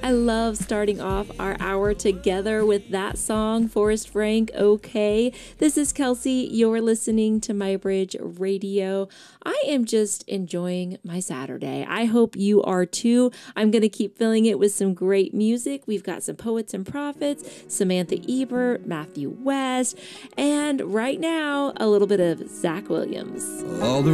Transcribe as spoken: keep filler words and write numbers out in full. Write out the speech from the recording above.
I love starting off our hour together with that song, Forrest Frank, Okay. This is Kelsey. You're listening to My Bridge Radio. I am just enjoying my Saturday. I hope you are too. I'm going to keep filling it with some great music. We've got some poets and prophets, Samantha Ebert, Matthew West, and right now, a little bit of Zach Williams. All the